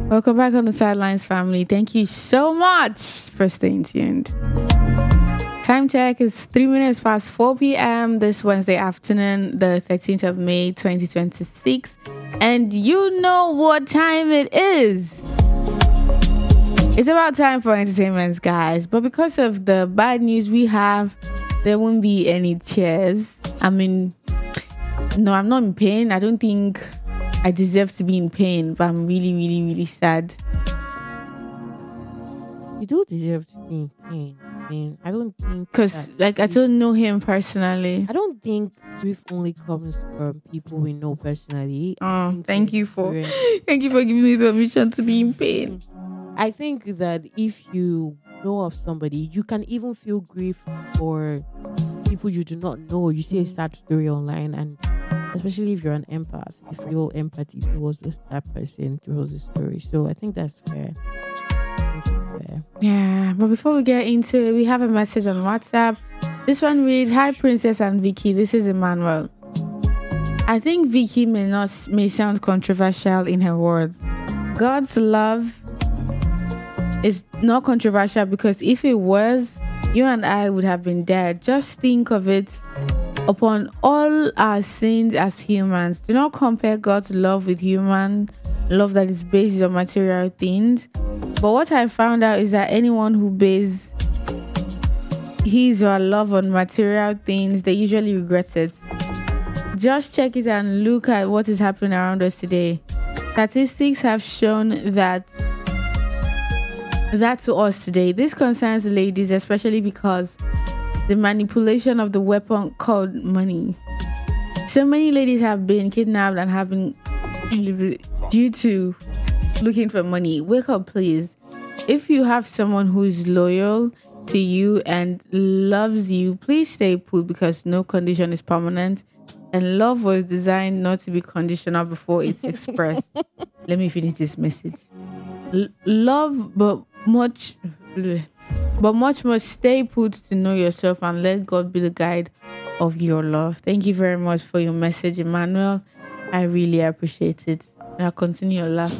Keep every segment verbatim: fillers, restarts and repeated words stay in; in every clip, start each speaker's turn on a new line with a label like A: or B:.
A: Welcome back on the Sidelines, family. Thank you so much for staying tuned. Time check is three minutes past four p.m. this Wednesday afternoon, the thirteenth of May, twenty twenty-six. And you know what time it is. It's about time for entertainment, guys. But because of the bad news we have, there won't be any cheers. I mean, no, I'm not in pain. I don't think I deserve to be in pain, but I'm really, really, really sad.
B: You do deserve to be in pain. I mean, I don't think
A: because, like, I don't know him personally.
B: I don't think grief only comes from people we know personally.
A: Oh, thank you for, thank you for giving me permission to be in pain.
B: I think that if you know of somebody, you can even feel grief for people you do not know. You see a sad story online, and especially if you're an empath, you feel empathy towards that person, towards the story. So I think that's fair. Fair.
A: Yeah, but before we get into it, we have a message on WhatsApp. This one reads, "Hi Princess and Vicky, this is Emmanuel. I think Vicky may not may sound controversial in her words. God's love is not controversial because if it was, you and I would have been dead. Just think of it. Upon all our sins as humans, do not compare God's love with human love that is based on material things. But what I found out is that anyone who bases his or her love on material things, they usually regret it. Just check it and look at what is happening around us today. Statistics have shown that that to us today. This concerns ladies, especially because the manipulation of the weapon called money. So many ladies have been kidnapped and have been due to looking for money. Wake up, please. If you have someone who's loyal to you and loves you, please stay put because no condition is permanent. And love was designed not to be conditional before it's expressed." Let me finish this message. L- love, but much... But much must stay put to know yourself and let God be the guide of your love. Thank you very much for your message, Emmanuel. I really appreciate it. Now continue your laugh.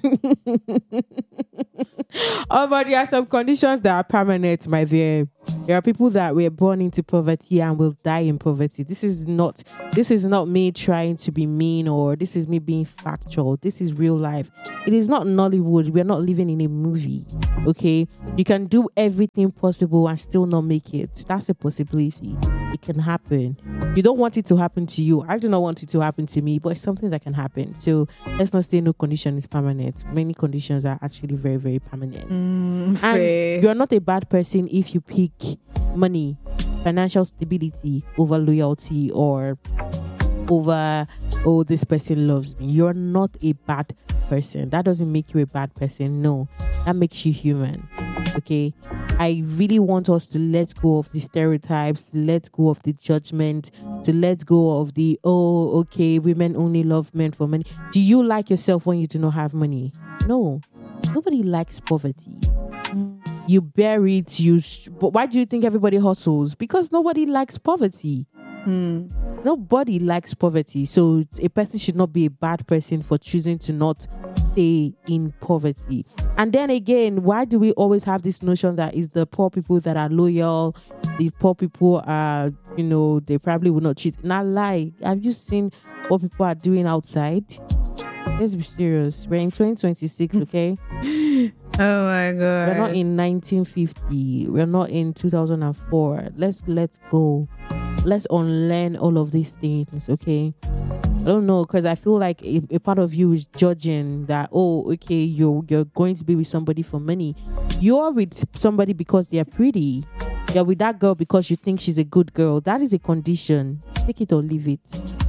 B: Oh, but there are some conditions that are permanent, my dear. There are people that were born into poverty and will die in poverty. This is not this is not me trying to be mean, or this is me being factual. This is real life. It is not Nollywood. We're not living in a movie. Okay? You can do everything possible and still not make it. That's a possibility. It can happen. You don't want it to happen to you. I do not want it to happen to me, but it's something that can happen. So let's not say no condition is permanent. Many conditions are actually very, very permanent.
A: Mm,
B: and you're not a bad person if you pick money, financial stability over loyalty, or over, oh, this person loves me. You're not a bad person. That doesn't make you a bad person. No, that makes you human. Okay, I really want us to let go of the stereotypes, to let go of the judgment, to let go of the, oh, okay, women only love men for money. Do you like yourself when you do not have money? No, nobody likes poverty. You bear it. You. Sh- but why do you think everybody hustles? Because nobody likes poverty.
A: Hmm.
B: Nobody likes poverty. So a person should not be a bad person for choosing to not stay in poverty. And then again, why do we always have this notion that it's the poor people that are loyal? The poor people are, you know, they probably will not cheat. Not lie. Have you seen what people are doing outside? Let's be serious. We're in twenty twenty-six, okay?
A: Oh my God.
B: We're not in nineteen fifty. We're not in two thousand four. Let's let go. Let's unlearn all of these things, okay? I don't know, because I feel like if a part of you is judging that, oh, okay, you're, you're going to be with somebody for money. You're with somebody because they're pretty. You're with that girl because you think she's a good girl. That is a condition. Take it or leave it.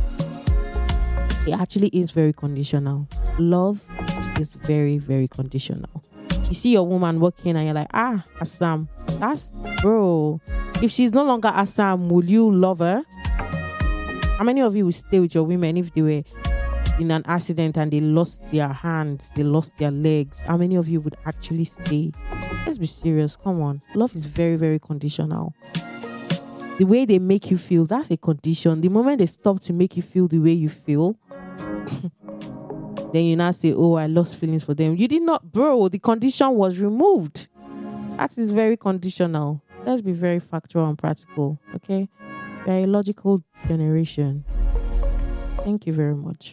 B: It actually is very conditional. Love is very, very conditional. You see your woman working and you're like, ah, Assam. That's, bro. If she's no longer Assam, will you love her? How many of you will stay with your women if they were in an accident and they lost their hands, they lost their legs? How many of you would actually stay? Let's be serious. Come on. Love is very, very conditional. The way they make you feel, that's a condition. The moment they stop to make you feel the way you feel, Then you now say, oh, I lost feelings for them. You did not, bro. The condition was removed. That is very conditional. Let's be very factual and practical, okay? Very logical generation. Thank you very much.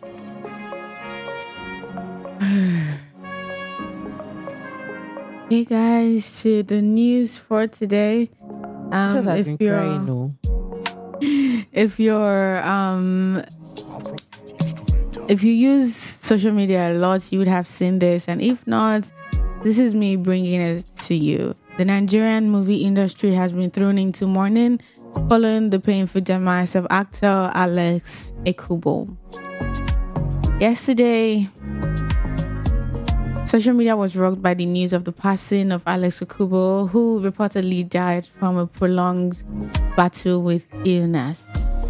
A: Hey guys, to the news for today. Um,
B: if
A: if
B: you're,
A: you're,
B: crying, no.
A: if you're, um, if you use social media a lot, you would have seen this, and if not, this is me bringing it to you. The Nigerian movie industry has been thrown into mourning following the painful demise of actor Alex Ekubo. Yesterday, social media was rocked by the news of the passing of Alex Ekubo, who reportedly died from a prolonged battle with illness.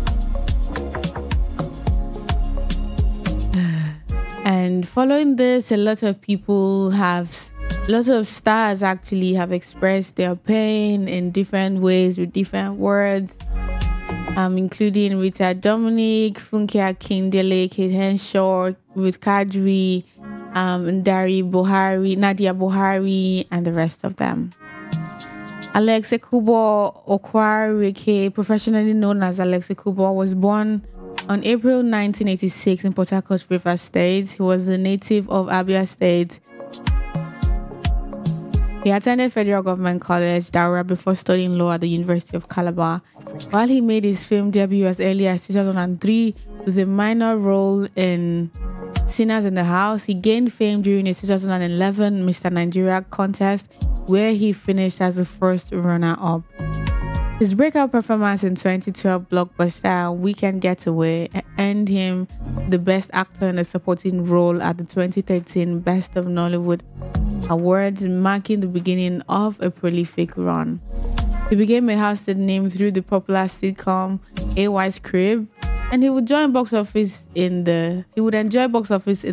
A: And following this, a lot of people have, a lot of stars actually have expressed their pain in different ways with different words, um, including Rita Dominic, Funke Akindele, Kate Henshaw, Ruth Kadri, um, Dari Buhari, Nadia Buhari, and the rest of them. Alex Ekubo Okwareke, professionally known as Alex Ekubo, was born on April nineteen eighty-six in Port Harcourt, Rivers State. He was a native of Abia State. He attended Federal Government College, Daura, before studying law at the University of Calabar. While he made his film debut as early as two thousand three with a minor role in Sinners in the House, he gained fame during the two thousand eleven Mister Nigeria contest, where he finished as the first runner-up. His breakout performance in twenty twelve blockbuster Weekend Getaway earned him the Best Actor in a Supporting Role at the twenty thirteen Best of Nollywood Awards, marking the beginning of a prolific run. He became a household name through the popular sitcom A Y's Crib, and he would join box office in the he would enjoy box office in